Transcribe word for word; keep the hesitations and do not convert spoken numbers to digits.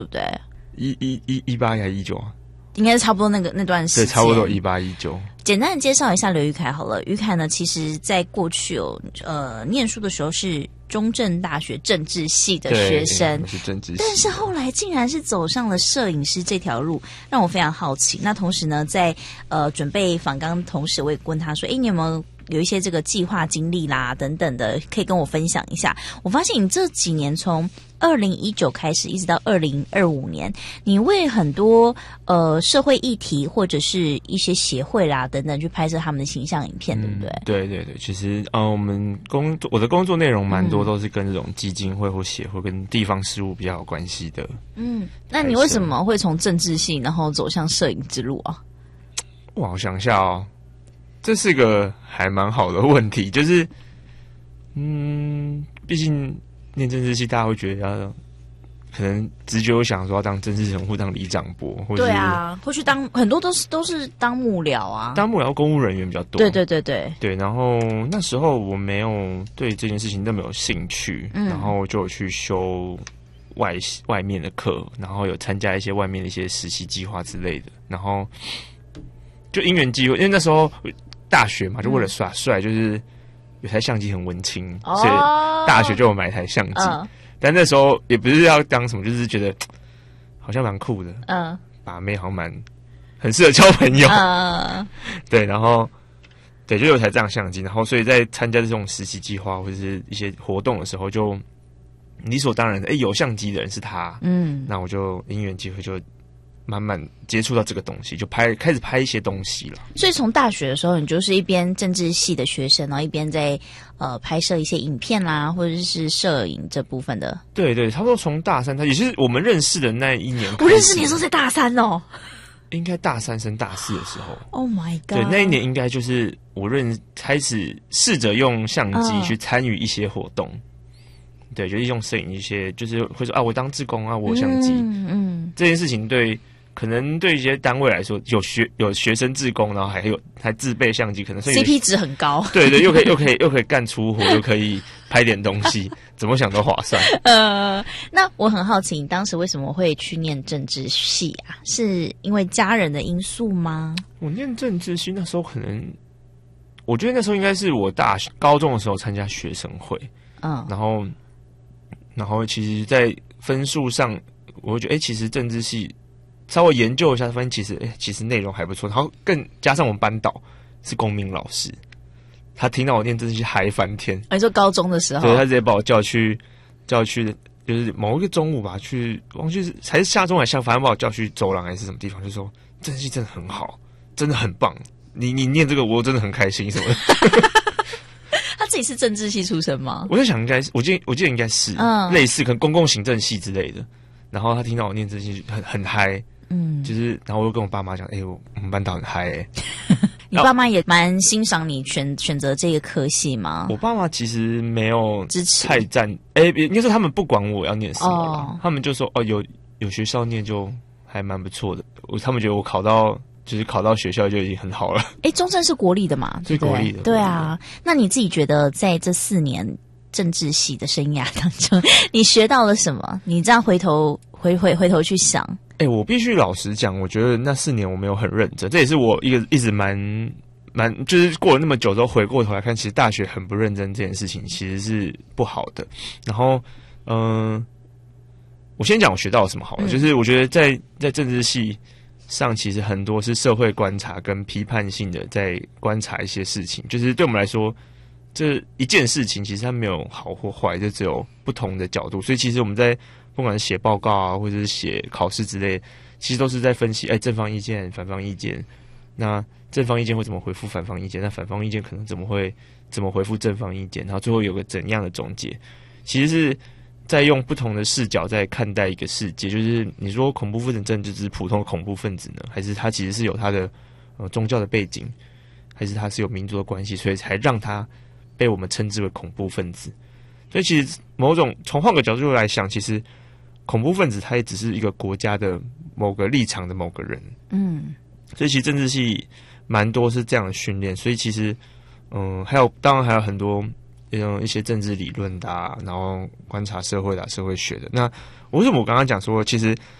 对不对？ 一一一一八还是一九啊？ 应该是差不多那个那段时间， 对，差不多一八一九。 简单的介绍一下刘育凯好了。育凯呢，其实在过去有呃念书的时候是中正大学政治系的学生， 是政治系， 但是后来竟然是走上了摄影师这条路，让我非常好奇。那同时呢，在呃准备访纲同时，我也问他说：“哎，你有没有有一些这个计划经历啦等等的，可以跟我分享一下？”我发现你这几年从二零一九开始，一直到二零二五年，你为很多呃社会议题或者是一些协会啦等等去拍摄他们的形象影片，对不对？ 嗯、对对对，其实呃，我们工作我的工作内容蛮多都是跟这种基金会或协会跟地方事务比较有关系的。 嗯，那你为什么会从政治系然后走向摄影之路啊？ 哇，我想一下哦，这是个还蛮好的问题，就是嗯，毕竟。念政治系，大家会觉得要可能直觉有想说要当政治人物，当里长伯，或者对啊，或去当很多都是都是当幕僚啊， 当幕僚公务人员比较多。 对对对对对，然后那时候我没有对这件事情那么有兴趣，嗯、然后就有去修外外面的课，然后有参加一些外面的一些实习计划之类的，然后就因缘机会，因为那时候大学嘛，就为了耍帅，就是。有台相机很文青，哦、所以大学就有买一台相机。嗯、但那时候也不是要当什么，就是觉得好像蛮酷的。嗯，把妹好像蛮很适合交朋友。嗯，对，然后对，就有台这样相机，然后所以在参加这种实习计划或者是一些活动的时候，就理所当然的，哎，有相机的人是他。嗯，那我就因缘机会就。慢慢接触到这个东西，就拍开始拍一些东西了。 所以从大学的时候，你就是一边政治系的学生，然后一边在呃拍摄一些影片啦，或者是摄影这部分的。 对对，差不多从大三，他也是我们认识的那一年。 我认识你的时候在大三哦， 应该大三升大四的时候。 Oh my god！ 对，那一年应该就是我认开始试着用相机去参与一些活动。嗯对，就是用摄影一些，就是会说啊，我当志工啊，我有相机。嗯嗯，这件事情对。可能对一些单位来说，有学有学生志工，然后还有还自备相机，可能 C P 值很高。 对对，又可以又可以又可以干粗活，又可以拍点东西，怎么想都划算。 呃，那我很好奇，你当时为什么会去念政治系啊？是因为家人的因素吗？ 我念政治系那时候可能，我觉得那时候应该是我大学高中的时候参加学生会，嗯，然后然后其实，在分数上，我会觉得，哎、欸，其实政治系。稍微研究一下，发现其实，哎、欸，其实内容还不错。然后更加上我们班导是公民老师，他听到我念政治系嗨翻天。 你说高中的时候， 对，他直接把我叫去，叫去，就是某一个中午吧，去忘记是还是下中还是下，反正把我叫去走廊还是什么地方，就说政治系真的很好，真的很棒。你你念这个，我真的很开心什么的。 他自己是政治系出身吗？ 我在想，应该是，我记得我记得应该是，嗯，类似可能公共行政系之类的。然后他听到我念政治系，很很嗨。嗯，就是，然后我又跟我爸妈讲，哎、欸，我我们班导很嗨哎、欸。 你爸妈也蛮欣赏你选选择这个科系吗？ 我爸妈其实没有支持太赞，哎、欸，应该说他们不管我要念什么啦，哦、他们就说哦，有有学校念就还蛮不错的。我他们觉得我考到就是考到学校就已经很好了。 哎、欸，中正是国立的嘛？ 是国立的。 对啊，那你自己觉得在这四年政治系的生涯当中，你学到了什么？你这样回头回回回头去想。 哎、欸，我必须老实讲，我觉得那四年我没有很认真，这也是我一个一直蛮蛮，就是过了那么久之后回过头来看，其实大学很不认真这件事情其实是不好的。然后，嗯、呃，我先讲我学到了什么好了，嗯、就是我觉得在在政治系上，其实很多是社会观察跟批判性的在观察一些事情，就是对我们来说，这一件事情其实它没有好或坏，就只有不同的角度，所以其实我们在。不管是写报告啊，或者是写考试之类，其实都是在分析，哎，正方意见、反方意见。那正方意见会怎么回复反方意见？那反方意见可能怎么会怎么回复正方意见？然后最后有个怎样的总结？其实是在用不同的视角在看待一个世界。就是你说恐怖分子政治只是普通的恐怖分子呢，还是他其实是有他的呃宗教的背景，还是他是有民族的关系，所以才让他被我们称之为恐怖分子？所以其实某种从换个角度来想，其实。恐怖分子他也只是一个国家的某个立场的某个人，嗯，所以其实政治系蛮多是这样的训练，所以其实，嗯，还有当然还有很多用一些政治理论的、啊，然后观察社会的、啊、社会学的。那为什么我刚刚讲说，其实